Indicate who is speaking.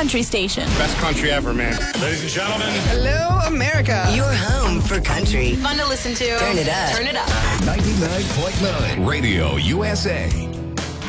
Speaker 1: country station.
Speaker 2: Best country ever, man.
Speaker 3: Ladies and gentlemen.
Speaker 4: Hello, America.
Speaker 5: Your home for country.
Speaker 6: Fun to listen to.
Speaker 5: Turn it up.
Speaker 6: Turn it up.
Speaker 7: 99.9 Radio USA.